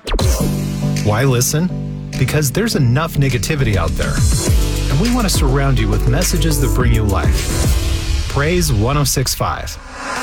Why listen? Because there's enough negativity out there, and we want to surround you with messages that bring you life. Praise 106.5.